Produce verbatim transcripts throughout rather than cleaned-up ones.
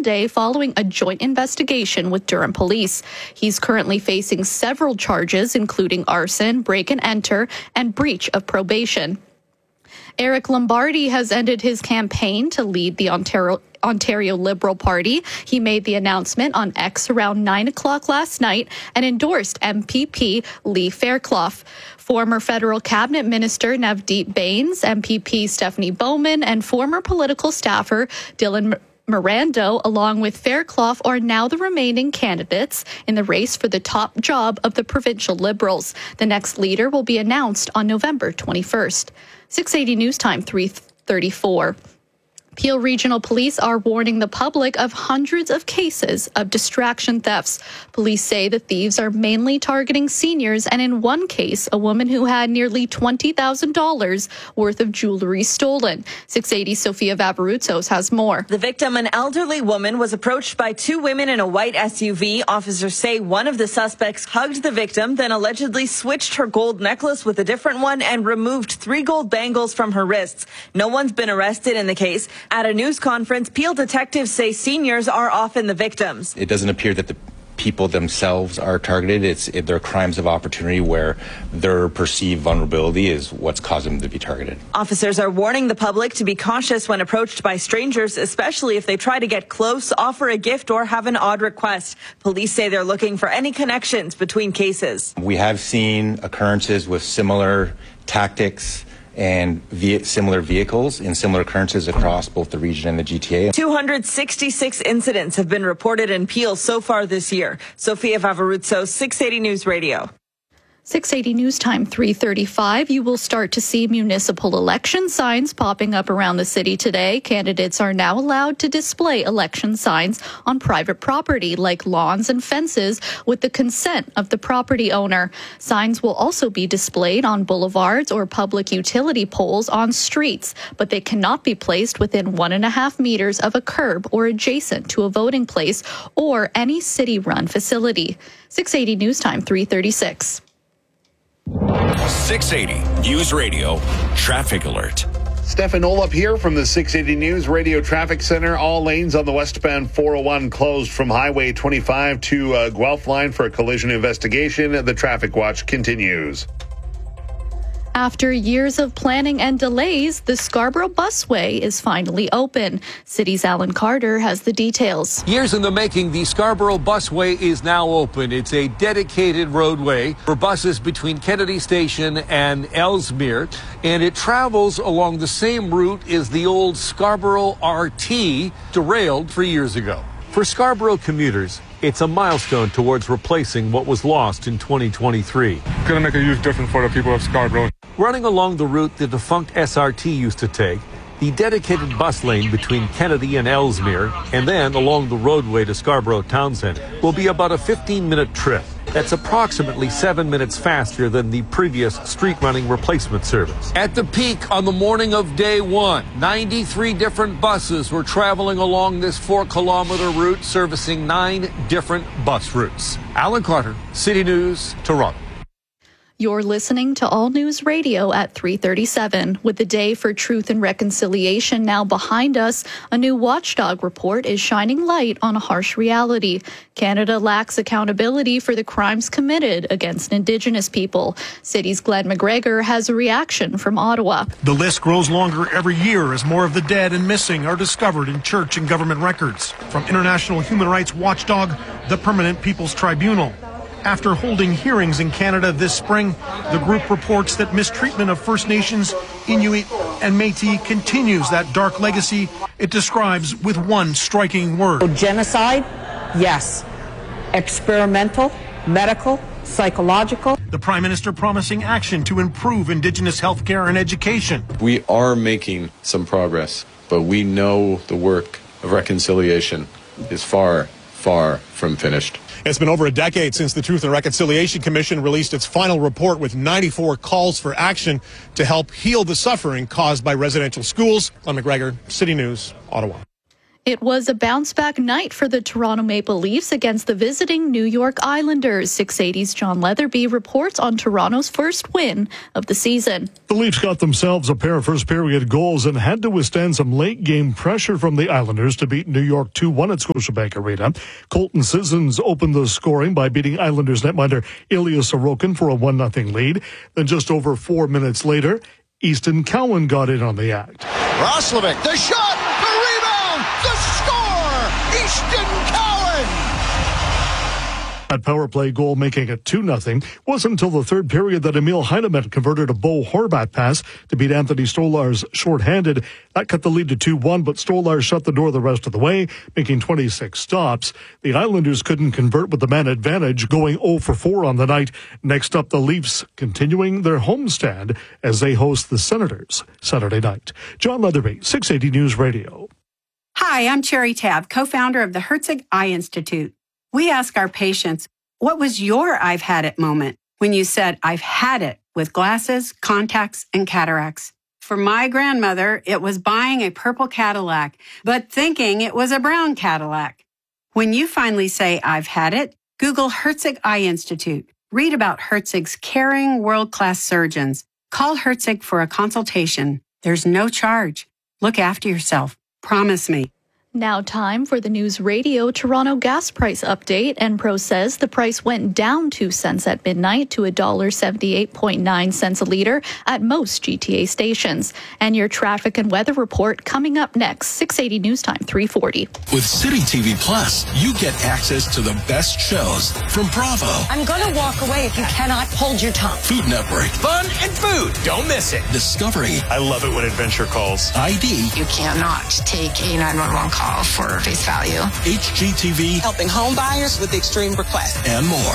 Monday following a joint investigation with Durham Police. He's currently facing several charges, including arson, break and enter, and breach of probation. Eric Lombardi has ended his campaign to lead the Ontario Ontario Liberal Party. He made the announcement on X around nine o'clock last night and endorsed M P P Lee Fairclough. Former federal cabinet minister Navdeep Bains, M P P Stephanie Bowman, and former political staffer Dylan Mirando, along with Fairclough, are now the remaining candidates in the race for the top job of the provincial Liberals. The next leader will be announced on November twenty-first. six eighty News Time, three thirty-four. Peel Regional Police are warning the public of hundreds of cases of distraction thefts. Police say the thieves are mainly targeting seniors, and in one case, a woman who had nearly twenty thousand dollars worth of jewelry stolen. six eighty Sophia Vavaruzos has more. The victim, an elderly woman, was approached by two women in a white S U V. Officers say one of the suspects hugged the victim, then allegedly switched her gold necklace with a different one and removed three gold bangles from her wrists. No one's been arrested in the case. At a news conference, Peel detectives say seniors are often the victims. It doesn't appear that the people themselves are targeted. It's it, they're crimes of opportunity where their perceived vulnerability is what's caused them to be targeted. Officers are warning the public to be cautious when approached by strangers, especially if they try to get close, offer a gift, or have an odd request. Police say they're looking for any connections between cases. We have seen occurrences with similar tactics and ve- similar vehicles in similar occurrences across both the region and the G T A. two hundred sixty-six incidents have been reported in Peel so far this year. Sophia Vavaruzzo, six eighty News Radio. six eighty News Time, three thirty-five. You will start to see municipal election signs popping up around the city today. Candidates are now allowed to display election signs on private property like lawns and fences with the consent of the property owner. Signs will also be displayed on boulevards or public utility poles on streets, but they cannot be placed within one and a half meters of a curb or adjacent to a voting place or any city-run facility. six eighty News Time, three thirty-six. six eighty News Radio Traffic Alert. Stefan Olop here from the six eighty News Radio Traffic Center. All lanes on the westbound four oh one closed from Highway twenty-five to uh, Guelph line for a collision investigation. The traffic watch continues. After years of planning and delays, the Scarborough Busway is finally open. City's Alan Carter has the details. Years in the making, the Scarborough Busway is now open. It's a dedicated roadway for buses between Kennedy Station and Ellesmere, and it travels along the same route as the old Scarborough R T, derailed three years ago. For Scarborough commuters, it's a milestone towards replacing what was lost in twenty twenty-three. It's going to make a huge difference for the people of Scarborough. Running along the route the defunct S R T used to take, the dedicated bus lane between Kennedy and Ellesmere, and then along the roadway to Scarborough Town Centre, will be about a fifteen-minute trip. That's approximately seven minutes faster than the previous street-running replacement service. At the peak on the morning of day one, ninety-three different buses were traveling along this four-kilometer route, servicing nine different bus routes. Alan Carter, City News, Toronto. You're listening to All News Radio at three thirty-seven. With the Day for Truth and Reconciliation now behind us, a new watchdog report is shining light on a harsh reality. Canada lacks accountability for the crimes committed against Indigenous people. City's Glenn McGregor has a reaction from Ottawa. The list grows longer every year as more of the dead and missing are discovered in church and government records. From international human rights watchdog, the Permanent People's Tribunal. After holding hearings in Canada this spring, the group reports that mistreatment of First Nations, Inuit, and Métis continues that dark legacy it describes with one striking word. Genocide, yes. Experimental, medical, psychological. The Prime Minister promising action to improve Indigenous health care and education. We are making some progress, but we know the work of reconciliation is far, far from finished. It's been over a decade since the Truth and Reconciliation Commission released its final report with ninety-four calls for action to help heal the suffering caused by residential schools. I'm McGregor, City News, Ottawa. It was a bounce-back night for the Toronto Maple Leafs against the visiting New York Islanders. six eighty's John Leatherby reports on Toronto's first win of the season. The Leafs got themselves a pair of first-period goals and had to withstand some late-game pressure from the Islanders to beat New York two one at Scotiabank Arena. Colton Sissons opened the scoring by beating Islanders netminder Ilya Sorokin for a one nothing lead. Then just over four minutes later, Easton Cowan got in on the act. Roslovic, the shot! The score! Easton Cowan! That power play goal making it two nothing. Wasn't until the third period that Emil Heinemann converted a Bo Horvat pass to beat Anthony Stolarz shorthanded. That cut the lead to two one, but Stolarz shut the door the rest of the way, making twenty-six stops. The Islanders couldn't convert with the man advantage, going oh for four on the night. Next up, the Leafs continuing their homestand as they host the Senators Saturday night. John Leatherby, six eighty News Radio. Hi, I'm Cherry Tabb, co-founder of the Herzig Eye Institute. We ask our patients, what was your I've had it moment when you said, I've had it with glasses, contacts, and cataracts? For my grandmother, it was buying a purple Cadillac, but thinking it was a brown Cadillac. When you finally say, I've had it, Google Herzig Eye Institute. Read about Herzig's caring, world-class surgeons. Call Herzig for a consultation. There's no charge. Look after yourself. Promise me. Now time for the News Radio Toronto gas price update. Enpro says the price went down two cents at midnight to one dollar seventy-eight point nine cents a litre at most G T A stations. And your traffic and weather report coming up next, six eighty News Time, three forty. With City T V Plus, you get access to the best shows from Bravo. I'm going to walk away if you cannot hold your tongue. Food Network. Fun and food. Don't miss it. Discovery. I love it when Adventure calls. I D. You cannot take a nine one one call for face value. H G T V. Helping home buyers with extreme requests. And more.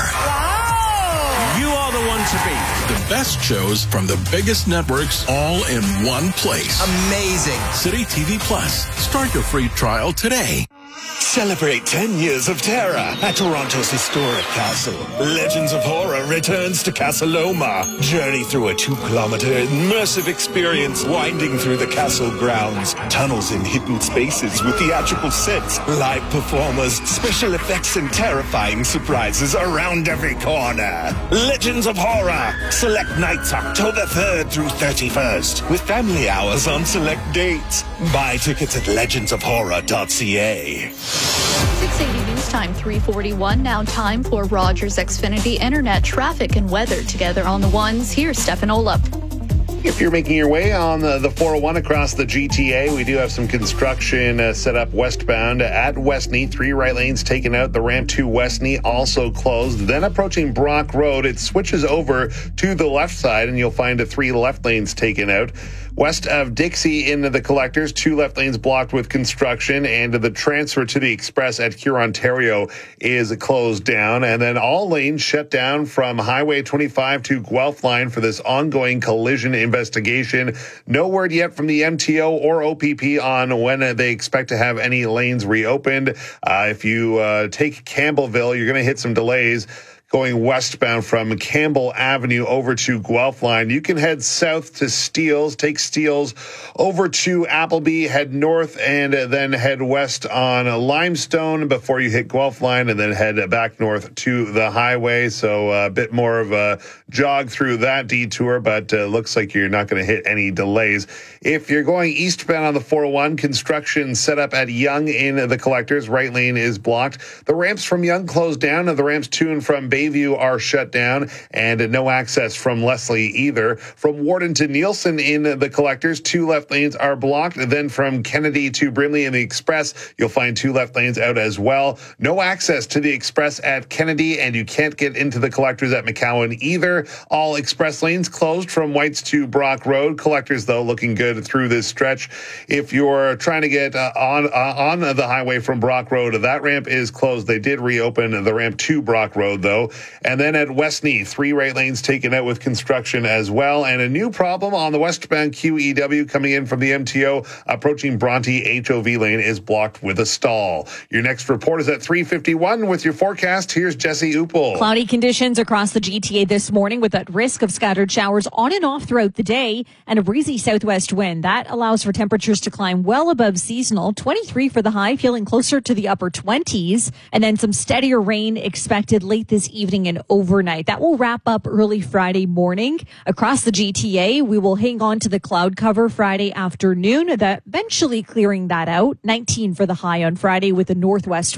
Wow! You are the one to beat. The best shows from the biggest networks all in one place. Amazing. City T V Plus. Start your free trial today. Celebrate ten years of terror at Toronto's historic castle. Legends of Horror returns to Castle Oma. Journey through a two-kilometer immersive experience winding through the castle grounds. Tunnels in hidden spaces with theatrical sets, live performers, special effects, and terrifying surprises around every corner. Legends of Horror. Select nights October third through thirty-first with family hours on select dates. Buy tickets at legends of horror dot c a. six eighty News Time, three forty-one. Now time for Rogers Xfinity Internet traffic and weather. Together on the ones, here's Stefan Olaf. If you're making your way on the, the four oh one across the G T A, we do have some construction uh, set up westbound at Westney. Three right lanes taken out. The ramp to Westney also closed. Then approaching Brock Road, it switches over to the left side, and you'll find uh, three left lanes taken out. West of Dixie into the collectors, two left lanes blocked with construction, and the transfer to the express at Hurontario is closed down. And then all lanes shut down from Highway twenty-five to Guelph line for this ongoing collision investigation. No word yet from the M T O or O P P on when they expect to have any lanes reopened. Uh, if you uh, take Campbellville, you're going to hit some delays going westbound from Campbell Avenue over to Guelph line. You can head south to Steeles, take Steeles over to Appleby, head north, and then head west on Limestone before you hit Guelph line, and then head back north to the highway. So a bit more of a jog through that detour, but uh, looks like you're not going to hit any delays. If you're going eastbound on the four oh one, construction set up at Yonge in the collectors. Right lane is blocked. The ramps from Yonge closed down, and the ramps to and from Bayview are shut down, and no access from Leslie either. From Warden to Nielsen in the collectors, two left lanes are blocked. Then from Kennedy to Brimley in the express, you'll find two left lanes out as well. No access to the express at Kennedy, and you can't get into the collectors at McCowan either. All express lanes closed from Whites to Brock Road. Collectors, though, looking good through this stretch. If you're trying to get uh, on uh, on the highway from Brock Road, that ramp is closed. They did reopen the ramp to Brock Road, though. Toronto. And then at Westney, three right lanes taken out with construction as well. And a new problem on the westbound Q E W coming in from the M T O, approaching Bronte. H O V lane is blocked with a stall. Your next report is at three fifty-one with your forecast. Here's Jesse Upel. Cloudy conditions across the G T A this morning with that risk of scattered showers on and off throughout the day and a breezy southwest wind. That allows for temperatures to climb well above seasonal. twenty-three for the high, feeling closer to the upper twenties. And then some steadier rain expected late this evening and overnight. That will wrap up early Friday morning. Across the G T A, we will hang on to the cloud cover Friday afternoon, that eventually clearing that out. nineteen for the high on Friday with a northwest